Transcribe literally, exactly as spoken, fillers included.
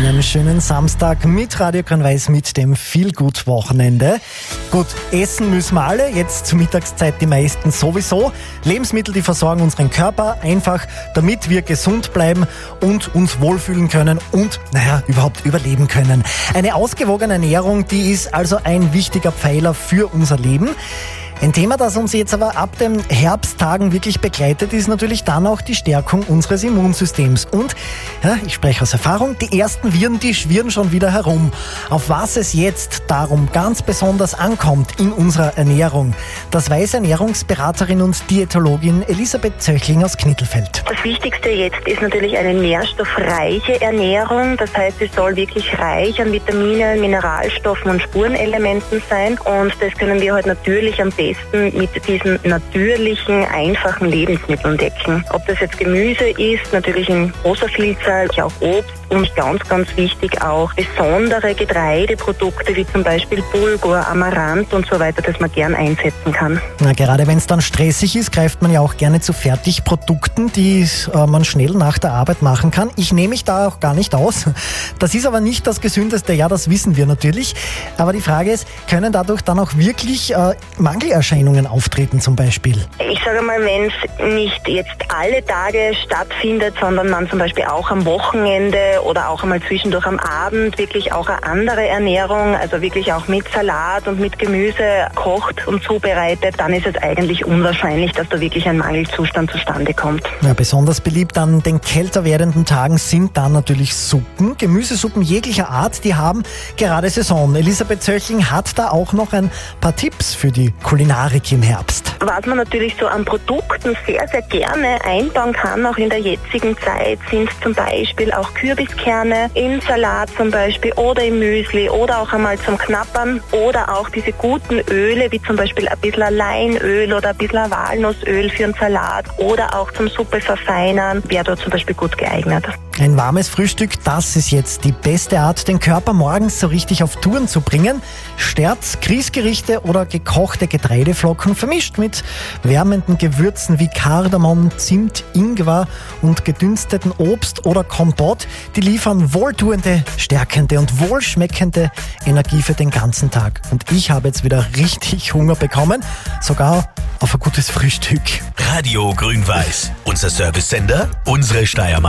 einen schönen Samstag mit Radio Grün-Weiß mit dem Feel-Good-Wochenende. Gut, essen müssen wir alle, jetzt zur Mittagszeit die meisten sowieso. Lebensmittel, die versorgen unseren Körper einfach, damit wir gesund bleiben und uns wohlfühlen können und, naja, überhaupt überleben können. Eine ausgewogene Ernährung, die ist also ein wichtiger Pfeiler für unser Leben. Ein Thema, das uns jetzt aber ab den Herbsttagen wirklich begleitet, ist natürlich dann auch die Stärkung unseres Immunsystems. Und, ja, ich spreche aus Erfahrung, die ersten Viren, die schwirren schon wieder herum. Auf was es jetzt darum ganz besonders ankommt in unserer Ernährung, das weiß Ernährungsberaterin und Diätologin Elisabeth Zöchling aus Knittelfeld. Das Wichtigste jetzt ist natürlich eine nährstoffreiche Ernährung. Das heißt, sie soll wirklich reich an Vitaminen, Mineralstoffen und Spurenelementen sein. Und das können wir halt natürlich am besten mit diesen natürlichen, einfachen Lebensmitteln decken. Ob das jetzt Gemüse ist, natürlich in großer Vielzahl, auch Obst und ganz, ganz wichtig auch besondere Getreideprodukte wie zum Beispiel Bulgur, Amaranth und so weiter, das man gern einsetzen kann. Na, gerade wenn es dann stressig ist, greift man ja auch gerne zu Fertigprodukten, die äh, man schnell nach der Arbeit machen kann. Ich nehme mich da auch gar nicht aus. Das ist aber nicht das Gesündeste, ja, das wissen wir natürlich. Aber die Frage ist, können dadurch dann auch wirklich äh, Mangelerscheinungen auftreten zum Beispiel? Ich sage mal, wenn es nicht jetzt alle Tage stattfindet, sondern man zum Beispiel auch am Wochenende oder auch einmal zwischendurch am Abend wirklich auch eine andere Ernährung, also wirklich auch mit Salat und mit Gemüse kocht und zubereitet, dann ist es eigentlich unwahrscheinlich, dass da wirklich ein Mangelzustand zustande kommt. Ja, besonders beliebt an den kälter werdenden Tagen sind dann natürlich Suppen. Gemüsesuppen jeglicher Art, die haben gerade Saison. Elisabeth Zöchling hat da auch noch ein paar Tipps für die Kulinarik im Herbst. Was man natürlich so an Produkten sehr, sehr gerne einbauen kann, auch in der jetzigen Zeit, sind zum Beispiel auch Kürbiskerne im Salat zum Beispiel oder im Müsli oder auch einmal zum Knappern oder auch diese guten Öle, wie zum Beispiel ein bisschen Leinöl oder ein bisschen Walnussöl für einen Salat oder auch zum Suppe verfeinern, wäre dort zum Beispiel gut geeignet. Ein warmes Frühstück, das ist jetzt die beste Art, den Körper morgens so richtig auf Touren zu bringen. Sterz, Grießgerichte oder gekochte Getreideflocken vermischt mit wärmenden Gewürzen wie Kardamom, Zimt, Ingwer und gedünsteten Obst oder Kompott. Die liefern wohltuende, stärkende und wohlschmeckende Energie für den ganzen Tag. Und ich habe jetzt wieder richtig Hunger bekommen, sogar auf ein gutes Frühstück. Radio Grün-Weiß. Unser Servicesender, unsere Steiermark.